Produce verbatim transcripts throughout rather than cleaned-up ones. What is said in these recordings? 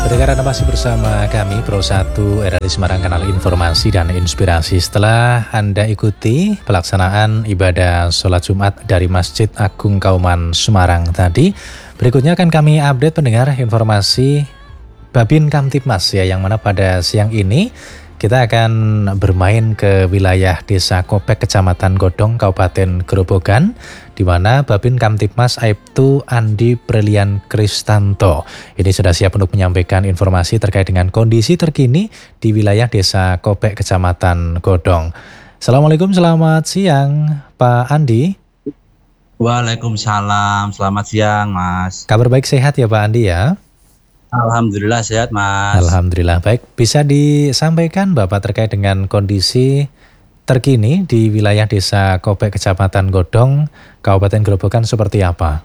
Pendengar Anda masih bersama kami Pro satu R R I Semarang, kanal informasi dan inspirasi. Setelah Anda ikuti pelaksanaan ibadah sholat Jumat dari Masjid Agung Kauman Semarang tadi, berikutnya akan kami update pendengar informasi Babin Kamtibmas ya, yang mana pada siang ini kita akan bermain ke wilayah Desa Kopek, Kecamatan Godong, Kabupaten Grobogan, di mana Babin Kamtibmas Aibtu Andi Brilian Kristanto ini sudah siap untuk menyampaikan informasi terkait dengan kondisi terkini di wilayah Desa Kopek, Kecamatan Godong. Assalamualaikum, selamat siang Pak Andi. Waalaikumsalam, selamat siang Mas. Kabar baik, sehat ya Pak Andi ya? Alhamdulillah sehat Mas. Alhamdulillah baik. Bisa disampaikan Bapak terkait dengan kondisi terkini di wilayah Desa Kopek, Kecamatan Godong, Kabupaten Grobogan seperti apa?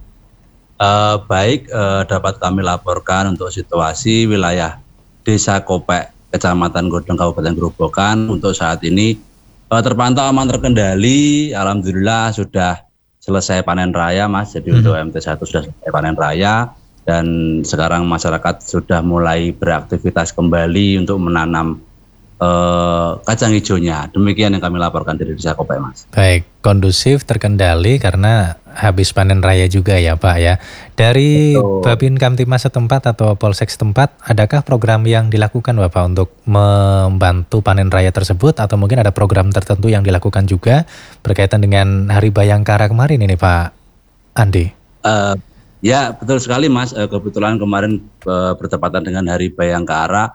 Uh, baik, uh, dapat kami laporkan untuk situasi wilayah Desa Kopek, Kecamatan Godong, Kabupaten Grobogan untuk saat ini uh, terpantau aman, terkendali. Alhamdulillah sudah selesai panen raya Mas. Jadi hmm. untuk M T satu sudah selesai panen raya. Dan sekarang masyarakat sudah mulai beraktivitas kembali untuk menanam eh, kacang hijaunya. Demikian yang kami laporkan dari Desa Kopek, Mas. Baik, kondusif, terkendali karena habis panen raya juga ya Pak ya. Dari Betul. Babin Kamtibmas setempat atau Polsek setempat, adakah program yang dilakukan Bapak untuk membantu panen raya tersebut? Atau mungkin ada program tertentu yang dilakukan juga berkaitan dengan Hari Bayangkara kemarin ini Pak Andi? Uh, Ya betul sekali Mas, kebetulan kemarin bertepatan dengan Hari Bayangkara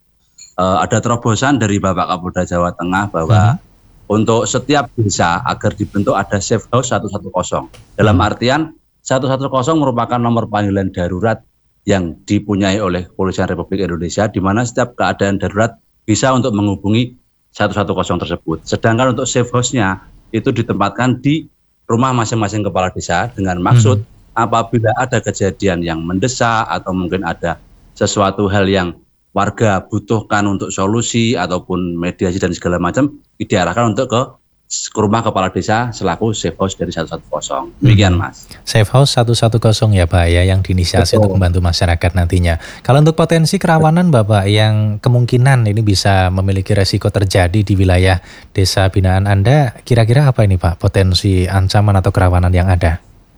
ada terobosan dari Bapak Kapolda Jawa Tengah bahwa hmm. untuk setiap desa agar dibentuk ada safe house seratus sepuluh. Dalam hmm. artian seratus sepuluh merupakan nomor panggilan darurat yang dipunyai oleh Kepolisian Republik Indonesia, di mana setiap keadaan darurat bisa untuk menghubungi seratus sepuluh tersebut. Sedangkan untuk safe house-nya itu ditempatkan di rumah masing-masing kepala desa dengan maksud hmm. apabila ada kejadian yang mendesak atau mungkin ada sesuatu hal yang warga butuhkan untuk solusi ataupun mediasi dan segala macam, diarahkan untuk ke, ke rumah kepala desa selaku safe house dari seratus sepuluh. Demikian Mas. Safe house seratus sepuluh ya Pak ya, yang diinisiasi untuk membantu masyarakat nantinya. Kalau untuk potensi kerawanan Bapak yang kemungkinan ini bisa memiliki resiko terjadi di wilayah desa binaan Anda, kira-kira apa ini Pak potensi ancaman atau kerawanan yang ada?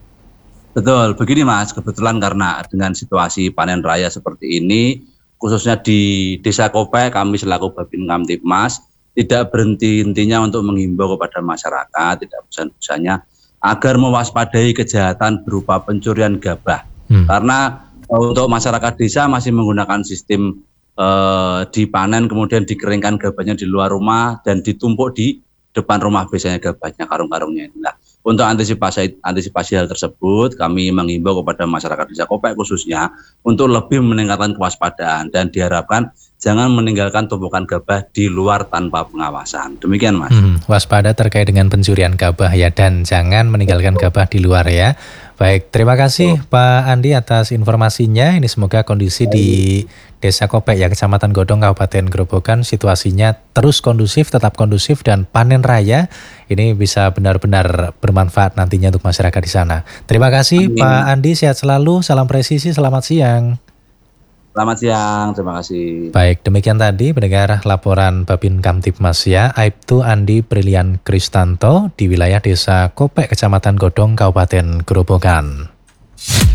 Betul, begini Mas, kebetulan karena dengan situasi panen raya seperti ini, khususnya di Desa Kopek, kami selaku Babin Kamtibmas tidak berhenti-hentinya untuk menghimbau kepada masyarakat, tidak bosan-bosannya, agar mewaspadai kejahatan berupa pencurian gabah. Hmm. Karena untuk masyarakat desa masih menggunakan sistem eh, dipanen, kemudian dikeringkan gabahnya di luar rumah dan ditumpuk di depan rumah, biasanya gabahnya, karung-karungnya. Nah, untuk antisipasi antisipasi hal tersebut, kami mengimbau kepada masyarakat Desa Kopek khususnya untuk lebih meningkatkan kewaspadaan dan diharapkan jangan meninggalkan tumpukan gabah di luar tanpa pengawasan. Demikian Mas. Hmm, waspada terkait dengan pencurian gabah ya, dan jangan meninggalkan gabah di luar ya. Baik, terima kasih oh. Pak Andi atas informasinya. Ini semoga kondisi di Desa Kopek ya, Kecamatan Godong, Kabupaten Grobogan situasinya terus kondusif, tetap kondusif, dan panen raya ini bisa benar-benar bermanfaat nantinya untuk masyarakat di sana. Terima kasih Amin. Pak Andi, sehat selalu, salam presisi, selamat siang. Selamat siang, terima kasih. Baik, demikian tadi pendengar laporan Babin Kamtibmas ya, Aibtu Andi Brilian Kristanto di wilayah Desa Kopek, Kecamatan Godong, Kabupaten Grobogan.